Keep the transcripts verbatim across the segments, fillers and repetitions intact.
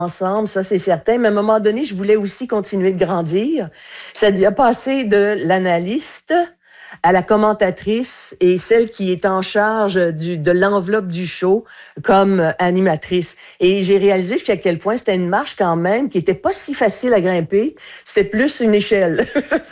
ensemble, ça c'est certain. Mais à un moment donné, je voulais aussi continuer de grandir. C'est-à-dire passer de l'analyste à la commentatrice et celle qui est en charge du, de l'enveloppe du show comme animatrice. Et j'ai réalisé jusqu'à quel point c'était une marche quand même qui était pas si facile à grimper. C'était plus une échelle.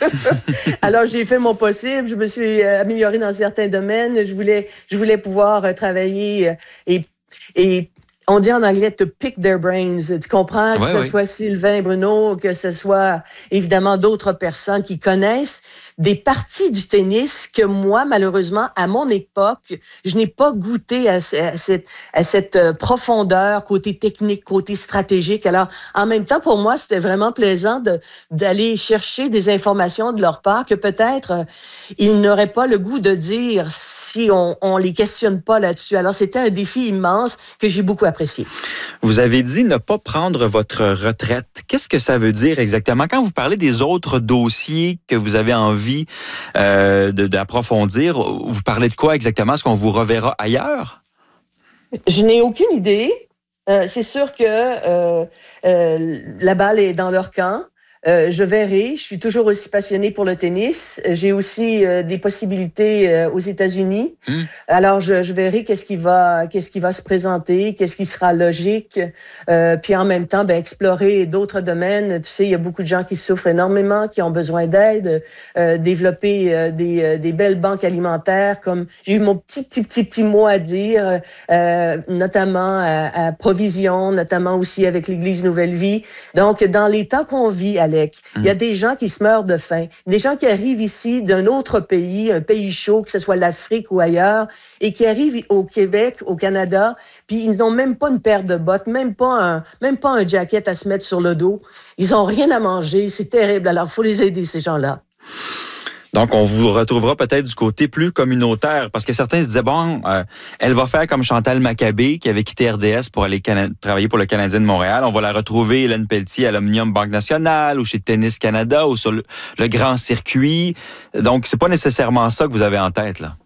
Alors, j'ai fait mon possible. Je me suis améliorée dans certains domaines. Je voulais, je voulais pouvoir travailler et, et on dit en anglais « to pick their brains ». Tu comprends? Ouais, que ce ouais. soit Sylvain Bruno, que ce soit évidemment d'autres personnes qui connaissent des parties du tennis que moi, malheureusement, à mon époque, je n'ai pas goûté à, à cette, à cette profondeur, côté technique, côté stratégique. Alors, en même temps, pour moi, c'était vraiment plaisant de, d'aller chercher des informations de leur part que peut-être euh, ils n'auraient pas le goût de dire si on, on les questionne pas là-dessus. Alors, c'était un défi immense que j'ai beaucoup apprécié. Vous avez dit ne pas prendre votre retraite. Qu'est-ce que ça veut dire exactement? Quand vous parlez des autres dossiers que vous avez envie euh, de, d'approfondir, vous parlez de quoi exactement? Est-ce qu'on vous reverra ailleurs? Je n'ai aucune idée. Euh, c'est sûr que euh, euh, la balle est dans leur camp. Euh, je verrai. Je suis toujours aussi passionnée pour le tennis. J'ai aussi euh, des possibilités euh, aux États-Unis. Mmh. Alors, je, je verrai qu'est-ce qui va, qu'est-ce qui va se présenter, qu'est-ce qui sera logique. Euh, puis en même temps, ben, explorer d'autres domaines. Tu sais, il y a beaucoup de gens qui souffrent énormément, qui ont besoin d'aide. Euh, développer euh, des, euh, des belles banques alimentaires. Comme j'ai eu mon petit, petit, petit, petit mot à dire, euh, notamment à, à Provision, notamment aussi avec l'Église Nouvelle Vie. Donc, dans les temps qu'on vit, à il y a des gens qui se meurent de faim, des gens qui arrivent ici d'un autre pays, un pays chaud, que ce soit l'Afrique ou ailleurs, et qui arrivent au Québec, au Canada, puis ils n'ont même pas une paire de bottes, même pas un, même pas un jacket à se mettre sur le dos. Ils ont rien à manger, c'est terrible. Alors, il faut les aider, ces gens-là. Donc, on vous retrouvera peut-être du côté plus communautaire, parce que certains se disaient, bon, euh, elle va faire comme Chantal Maccabé, qui avait quitté R D S pour aller cana- travailler pour le Canadien de Montréal. On va la retrouver, Hélène Pelletier, à l'Omnium Banque Nationale, ou chez Tennis Canada, ou sur le, le grand circuit. Donc, c'est pas nécessairement ça que vous avez en tête, là.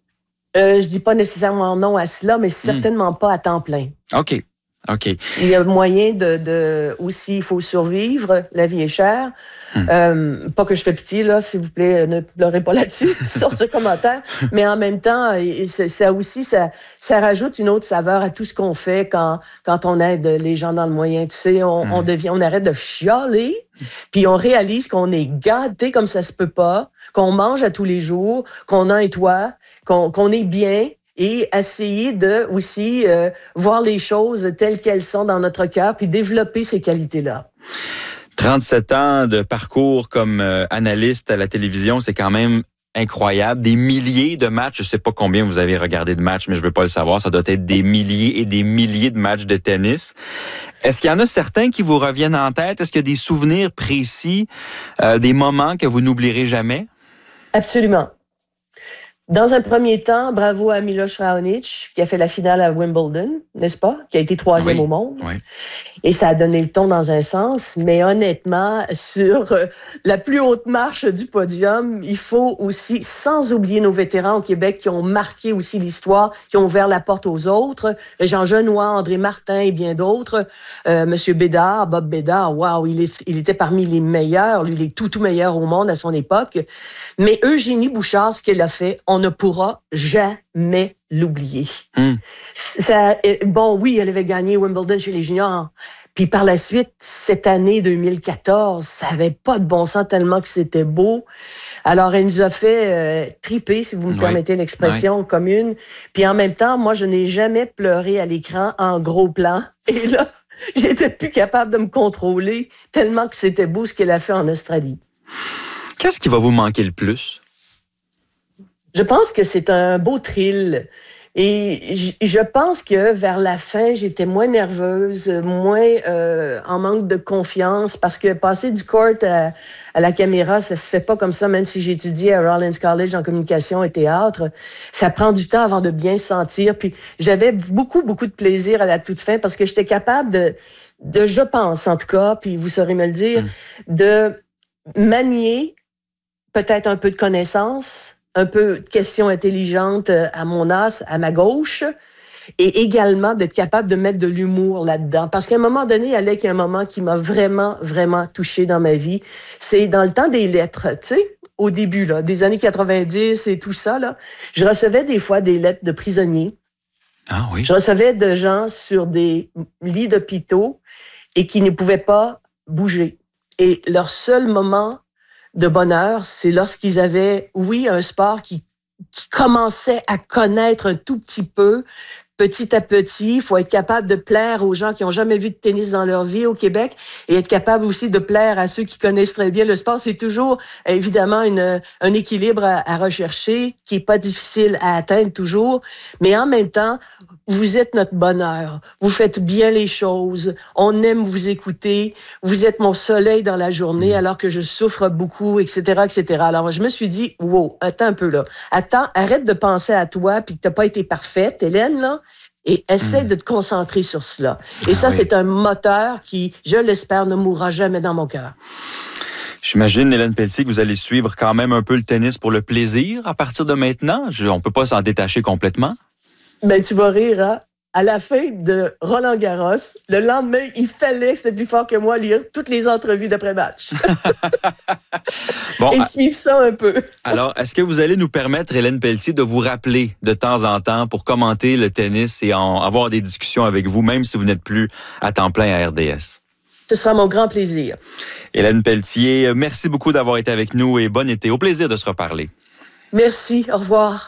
Euh, je dis pas nécessairement non à cela, mais certainement hmm. pas à temps plein. OK. OK. Il y a moyen de, de aussi, il faut survivre, la vie est chère. Hum. Euh, pas que je fais pitié, là, s'il vous plaît, ne pleurez pas là-dessus, sur ce commentaire. Mais en même temps, ça aussi, ça, ça rajoute une autre saveur à tout ce qu'on fait quand, quand on aide les gens dans le moyen. Tu sais, on, hum. on devient, on arrête de chialer, puis on réalise qu'on est gâté comme ça se peut pas, qu'on mange à tous les jours, qu'on a un toit, qu'on, qu'on est bien. Et essayer de aussi euh, voir les choses telles qu'elles sont dans notre cœur, puis développer ces qualités-là. trente-sept ans de parcours comme euh, analyste à la télévision, c'est quand même incroyable. Des milliers de matchs, je sais pas combien vous avez regardé de matchs, mais je veux pas le savoir. Ça doit être des milliers et des milliers de matchs de tennis. Est-ce qu'il y en a certains qui vous reviennent en tête? Est-ce qu'il y a des souvenirs précis, euh, des moments que vous n'oublierez jamais? Absolument. Dans un premier temps, bravo à Miloš Raonic, qui a fait la finale à Wimbledon, n'est-ce pas? Qui a été troisième oui, au monde. Oui. Et ça a donné le ton dans un sens. Mais honnêtement, sur euh, la plus haute marche du podium, il faut aussi, sans oublier nos vétérans au Québec qui ont marqué aussi l'histoire, qui ont ouvert la porte aux autres, Jean Genois, André Martin et bien d'autres, euh, Monsieur Bédard, Bob Bédard, waouh, il, est, il était parmi les meilleurs, lui, les tout, tout meilleurs au monde à son époque. Mais Eugénie Bouchard, ce qu'elle a fait, on ne pourra jamais l'oublier. Mm. Ça, bon, oui, elle avait gagné Wimbledon chez les juniors. Puis par la suite, cette année deux mille quatorze, ça avait pas de bon sens tellement que c'était beau. Alors, elle nous a fait euh, triper, si vous me oui. permettez l'expression oui. commune. Puis en même temps, moi, je n'ai jamais pleuré à l'écran en gros plan. Et là, j'étais plus capable de me contrôler tellement que c'était beau ce qu'elle a fait en Australie. Qu'est-ce qui va vous manquer le plus? Je pense que c'est un beau thrill. Et je pense que vers la fin, j'étais moins nerveuse, moins euh, en manque de confiance, parce que passer du court à, à la caméra, ça se fait pas comme ça, même si j'ai étudié à Rollins College en communication et théâtre. Ça prend du temps avant de bien se sentir. Puis j'avais beaucoup, beaucoup de plaisir à la toute fin, parce que j'étais capable de, de je pense en tout cas, puis vous saurez me le dire, mmh. de manier peut-être un peu de connaissances, un peu de questions intelligentes à mon as, à ma gauche, et également d'être capable de mettre de l'humour là-dedans. Parce qu'à un moment donné, Alec, il y a un moment qui m'a vraiment, vraiment touché dans ma vie. C'est dans le temps des lettres, tu sais, au début, là, des années quatre-vingt-dix et tout ça, là. Je recevais des fois des lettres de prisonniers. Ah oui. Je recevais de gens sur des lits d'hôpitaux et qui ne pouvaient pas bouger. Et leur seul moment de bonheur, c'est lorsqu'ils avaient, oui, un sport qui, qui commençait à connaître un tout petit peu, petit à petit. Il faut être capable de plaire aux gens qui n'ont jamais vu de tennis dans leur vie au Québec et être capable aussi de plaire à ceux qui connaissent très bien le sport. C'est toujours, évidemment, une, un équilibre à, à rechercher qui est pas difficile à atteindre toujours, mais en même temps, vous êtes notre bonheur. Vous faites bien les choses. On aime vous écouter. Vous êtes mon soleil dans la journée alors que je souffre beaucoup, et cetera, et cetera. Alors, je me suis dit, wow, attends un peu là. Attends, arrête de penser à toi puis que t'as pas été parfaite, Hélène, là. Et essaie mmh. de te concentrer sur cela. Et ah, ça, oui. c'est un moteur qui, je l'espère, ne mourra jamais dans mon cœur. J'imagine, Hélène Pelletier, que vous allez suivre quand même un peu le tennis pour le plaisir à partir de maintenant. Je, on peut pas s'en détacher complètement. Ben, tu vas rire, hein? À la fin de Roland Garros, le lendemain, il fallait, c'était plus fort que moi, lire toutes les entrevues d'après-match. bon, et suivre ça un peu. Alors, est-ce que vous allez nous permettre, Hélène Pelletier, de vous rappeler de temps en temps pour commenter le tennis et en avoir des discussions avec vous, même si vous n'êtes plus à temps plein à R D S? Ce sera mon grand plaisir. Hélène Pelletier, merci beaucoup d'avoir été avec nous et bon été. Au plaisir de se reparler. Merci, au revoir.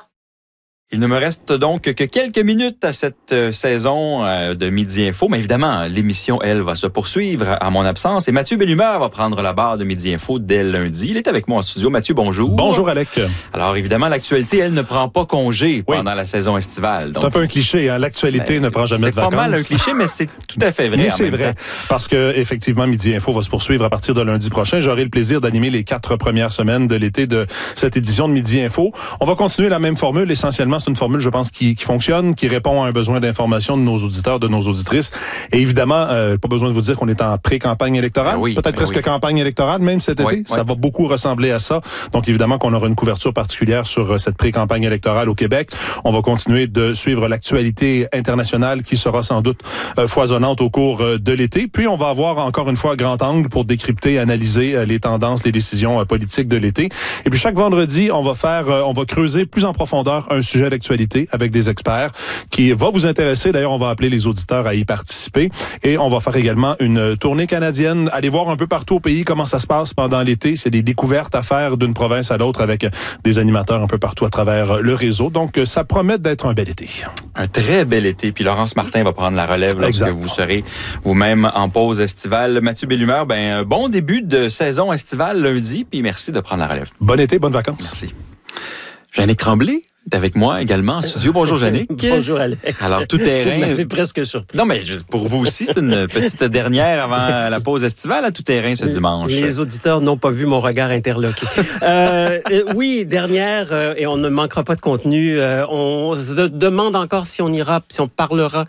Il ne me reste donc que quelques minutes à cette euh, saison euh, de Midi Info. Mais évidemment, l'émission, elle, va se poursuivre à mon absence. Et Mathieu Bellumeur va prendre la barre de Midi Info dès lundi. Il est avec moi en studio. Mathieu, bonjour. Bonjour, Alec. Alors, évidemment, l'actualité, elle ne prend pas congé pendant oui. la saison estivale. Donc, c'est un peu un cliché. Hein? L'actualité ne prend jamais de vacances. C'est pas mal un cliché, mais c'est tout à fait vrai. Mais c'est vrai. Temps. Parce que, effectivement, Midi Info va se poursuivre à partir de lundi prochain. J'aurai le plaisir d'animer les quatre premières semaines de l'été de cette édition de Midi Info. On va continuer la même formule. Essentiellement, c'est une formule, je pense, Qui, qui fonctionne, qui répond à un besoin d'information de nos auditeurs, de nos auditrices. Et évidemment, euh, pas besoin de vous dire qu'on est en pré-campagne électorale, ben oui, peut-être ben presque oui. campagne électorale, même cet été. Oui, ça oui. va beaucoup ressembler à ça. Donc évidemment qu'on aura une couverture particulière sur cette pré-campagne électorale au Québec. On va continuer de suivre l'actualité internationale qui sera sans doute euh, foisonnante au cours euh, de l'été. Puis on va avoir encore une fois grand angle pour décrypter, analyser euh, les tendances, les décisions euh, politiques de l'été. Et puis chaque vendredi, on va faire, euh, on va creuser plus en profondeur un sujet d'actualité avec des experts qui va vous intéresser. D'ailleurs, on va appeler les auditeurs à y participer. Et on va faire également une tournée canadienne. Aller voir un peu partout au pays comment ça se passe pendant l'été. C'est des découvertes à faire d'une province à l'autre avec des animateurs un peu partout à travers le réseau. Donc, ça promet d'être un bel été. Un très bel été. Puis Laurence Martin va prendre la relève lorsque exact. Vous serez vous-même en pause estivale. Mathieu Bellumeur, ben, bon début de saison estivale lundi. Puis merci de prendre la relève. Bon été, bonnes vacances. Merci. Jannick Tremblay est avec moi également en studio. Bonjour, Jannick. Bonjour, Alex. Alors, tout terrain. Vous m'avez presque surpris. Non, mais pour vous aussi, c'est une petite dernière avant la pause estivale à tout terrain ce dimanche. Les auditeurs n'ont pas vu mon regard interloqué. euh, oui, dernière, euh, et on ne manquera pas de contenu. Euh, on se demande encore si on ira, si on parlera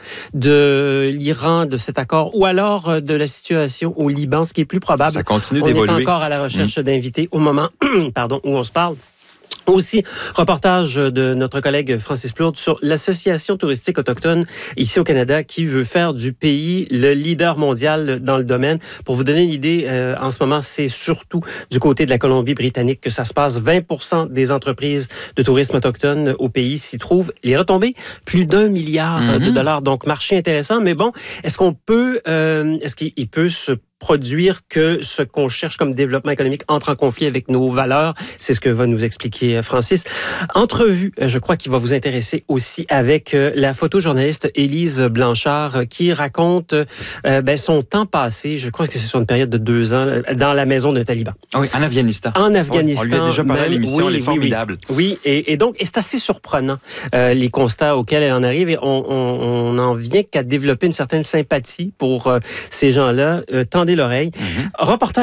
de l'Iran, de cet accord, ou alors euh, de la situation au Liban, ce qui est plus probable. Ça continue on d'évoluer. On est encore à la recherche mmh. d'invités au moment pardon, où on se parle. Aussi, reportage de notre collègue Francis Plourde sur l'Association touristique autochtone ici au Canada qui veut faire du pays le leader mondial dans le domaine. Pour vous donner une idée, euh, en ce moment, c'est surtout du côté de la Colombie-Britannique que ça se passe. vingt pour cent des entreprises de tourisme autochtone au pays s'y trouvent. Les retombées, plus d'un milliard mm-hmm. de dollars. Donc, marché intéressant. Mais bon, est-ce qu'on peut, euh, est-ce qu'il peut se produire que ce qu'on cherche comme développement économique entre en conflit avec nos valeurs? C'est ce que va nous expliquer Francis. Entrevue, je crois qu'il va vous intéresser aussi avec la photojournaliste Élise Blanchard qui raconte euh, ben, son temps passé, je crois que c'est sur une période de deux ans, dans la maison d'un taliban. Ah oui, en Afghanistan. En Afghanistan. Oui, on lui a déjà parlé à l'émission, oui, elle est oui, formidable. Oui, oui. Et, et donc, et c'est assez surprenant, euh, les constats auxquels elle en arrive. Et on, on, on en vient qu'à développer une certaine sympathie pour euh, ces gens-là. Euh, tendez l'oreille. Mm-hmm. Reportage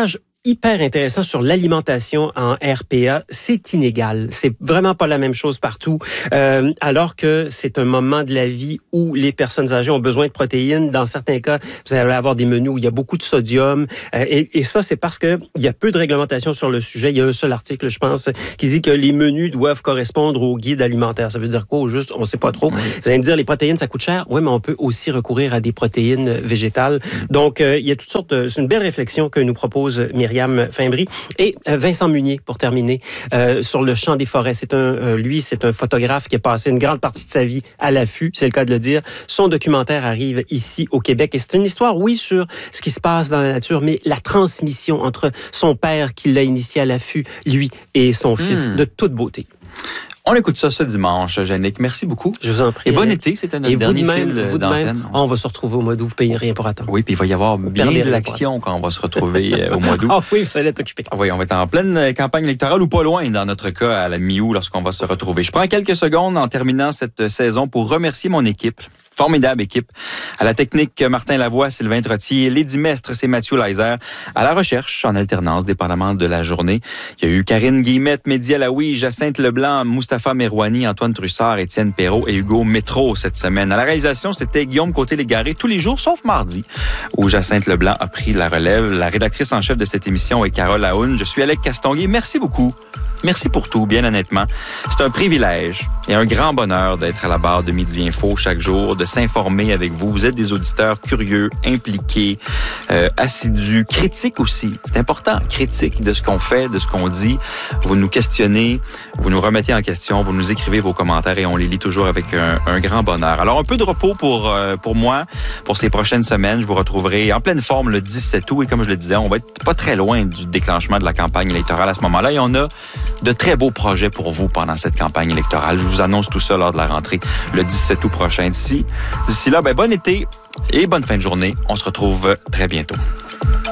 hyper intéressant sur l'alimentation en R P A. C'est inégal. C'est vraiment pas la même chose partout. Euh, alors que c'est un moment de la vie où les personnes âgées ont besoin de protéines. Dans certains cas, vous allez avoir des menus où il y a beaucoup de sodium. Euh, et, et ça, c'est parce que il y a peu de réglementation sur le sujet. Il y a un seul article, je pense, qui dit que les menus doivent correspondre au guide alimentaire. Ça veut dire quoi, au juste? On sait pas trop. Oui. Vous allez me dire, les protéines, ça coûte cher. Oui, mais on peut aussi recourir à des protéines végétales. Donc, euh, il y a toutes sortes de... C'est une belle réflexion que nous propose Myriam Fimbry. Et euh, Vincent Munier, pour terminer, euh, sur le champ des forêts. C'est un, euh, lui, c'est un photographe qui a passé une grande partie de sa vie à l'affût, c'est le cas de le dire. Son documentaire arrive ici au Québec et c'est une histoire, oui, sur ce qui se passe dans la nature, mais la transmission entre son père qui l'a initié à l'affût, lui, et son fils, mmh. de toute beauté. On écoute ça ce dimanche, Jannick. Merci beaucoup. Je vous en prie. Et bon été, c'était notre et dernier vous de même, fil vous de d'antenne. Même, on va se retrouver au mois d'août, vous payez rien pour attendre. Oui, puis il va y avoir bien de l'action quand on va se retrouver au mois d'août. Ah oui, il fallait t'occuper. Oui, on va être en pleine campagne électorale ou pas loin, dans notre cas, à la mi-août, lorsqu'on va se retrouver. Je prends quelques secondes en terminant cette saison pour remercier mon équipe. Formidable équipe. À la technique, Martin Lavoie, Sylvain Trottier, Lady Mestre, c'est Mathieu Leiser. À la recherche, en alternance, dépendamment de la journée, il y a eu Karine Guillemette, Mehdi Alaoui, Jacinthe Leblanc, Mustapha Merouani, Antoine Trussard, Étienne Perrault et Hugo Métro cette semaine. À la réalisation, c'était Guillaume Côté-Légaré tous les jours, sauf mardi, où Jacinthe Leblanc a pris la relève. La rédactrice en chef de cette émission est Carole Aoun. Je suis Alec Castonguay. Merci beaucoup. Merci pour tout, bien honnêtement. C'est un privilège et un grand bonheur d'être à la barre de Midi Info chaque jour, de s'informer avec vous. Vous êtes des auditeurs curieux, impliqués, euh, assidus, critiques aussi. C'est important, critiques de ce qu'on fait, de ce qu'on dit. Vous nous questionnez, vous nous remettez en question, vous nous écrivez vos commentaires et on les lit toujours avec un, un grand bonheur. Alors, un peu de repos pour, euh, pour moi, pour ces prochaines semaines. Je vous retrouverai en pleine forme le dix-sept août et comme je le disais, on va être pas très loin du déclenchement de la campagne électorale à ce moment-là et on a de très beaux projets pour vous pendant cette campagne électorale. Je vous annonce tout ça lors de la rentrée le dix-sept août prochain. D'ici, d'ici là, ben, bon été et bonne fin de journée. On se retrouve très bientôt.